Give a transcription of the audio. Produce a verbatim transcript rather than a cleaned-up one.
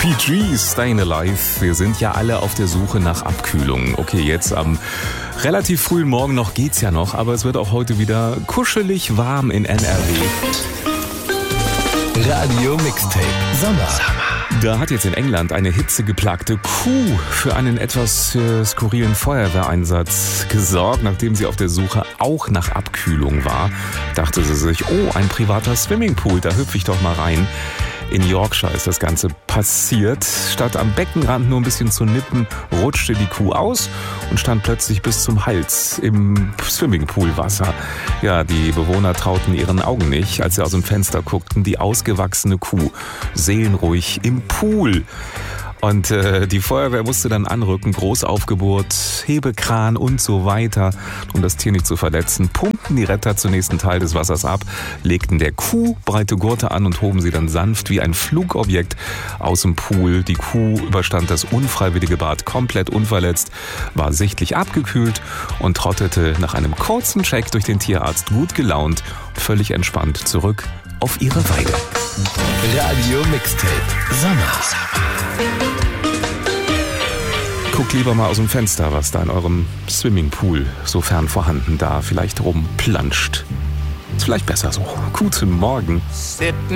P Gs, Stayin' Alive. Wir sind ja alle auf der Suche nach Abkühlung. Okay, jetzt am relativ frühen Morgen noch geht's ja noch, aber es wird auch heute wieder kuschelig warm in N R W. Radio Mixtape Sommer. Da hat jetzt in England eine hitzegeplagte Kuh für einen etwas äh, skurrilen Feuerwehreinsatz gesorgt. Nachdem sie auf der Suche auch nach Abkühlung war, dachte sie sich, oh, ein privater Swimmingpool, da hüpfe ich doch mal rein. In Yorkshire ist das Ganze passiert. Statt am Beckenrand nur ein bisschen zu nippen, rutschte die Kuh aus und stand plötzlich bis zum Hals im Swimmingpoolwasser. Ja, die Bewohner trauten ihren Augen nicht, als sie aus dem Fenster guckten. Die ausgewachsene Kuh, seelenruhig im Pool. Und äh, die Feuerwehr musste dann anrücken, Großaufgebot, Hebekran und so weiter. Um das Tier nicht zu verletzen, pumpten die Retter zunächst einen Teil des Wassers ab, legten der Kuh breite Gurte an und hoben sie dann sanft wie ein Flugobjekt aus dem Pool. Die Kuh überstand das unfreiwillige Bad komplett unverletzt, war sichtlich abgekühlt und trottete nach einem kurzen Check durch den Tierarzt gut gelaunt, völlig entspannt zurück auf ihre Weide. Radio Mixtape Sommer. Guckt lieber mal aus dem Fenster, was da in eurem Swimmingpool, sofern vorhanden, da vielleicht rumplanscht. Ist vielleicht besser so. Guten Morgen.